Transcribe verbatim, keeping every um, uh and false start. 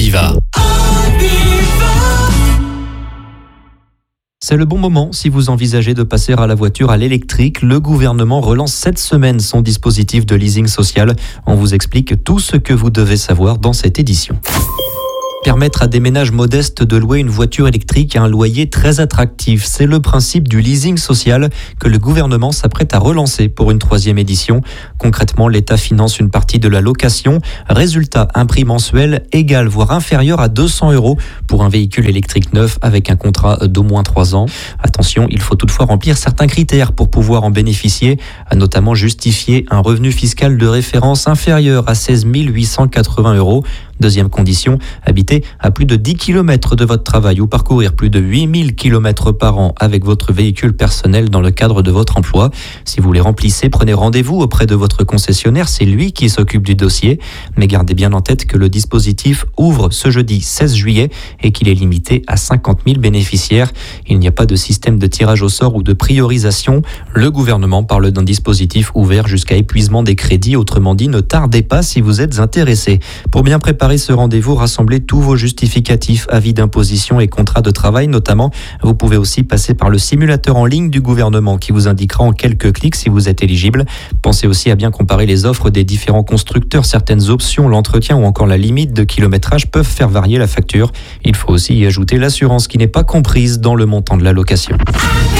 Aviva. C'est le bon moment si vous envisagez de passer à la voiture à l'électrique. Le gouvernement relance cette semaine son dispositif de leasing social. On vous explique tout ce que vous devez savoir dans cette édition. Permettre à des ménages modestes de louer une voiture électrique à un loyer très attractif. C'est le principe du leasing social que le gouvernement s'apprête à relancer pour une troisième édition. Concrètement, l'État finance une partie de la location. Résultat, un prix mensuel égal, voire inférieur à deux cents euros pour un véhicule électrique neuf avec un contrat d'au moins trois ans. Attention, il faut toutefois remplir certains critères pour pouvoir en bénéficier, à notamment justifier un revenu fiscal de référence inférieur à seize mille huit cent quatre-vingts euros. Deuxième condition, habiter à plus de dix kilomètres de votre travail ou parcourir plus de huit mille kilomètres par an avec votre véhicule personnel dans le cadre de votre emploi. Si vous les remplissez, prenez rendez-vous auprès de votre concessionnaire, c'est lui qui s'occupe du dossier. Mais gardez bien en tête que le dispositif ouvre ce jeudi seize juillet et qu'il est limité à cinquante mille bénéficiaires. Il n'y a pas de système de tirage au sort ou de priorisation. Le gouvernement parle d'un dispositif ouvert jusqu'à épuisement des crédits. Autrement dit, ne tardez pas si vous êtes intéressé. Pour bien préparer ce rendez-vous, rassemblez tous vos justificatifs, avis d'imposition et contrats de travail notamment. Vous pouvez aussi passer par le simulateur en ligne du gouvernement qui vous indiquera en quelques clics si vous êtes éligible. Pensez aussi à bien comparer les offres des différents constructeurs. Certaines options, l'entretien ou encore la limite de kilométrage peuvent faire varier la facture. Il faut aussi y ajouter l'assurance qui n'est pas comprise dans le montant de la location.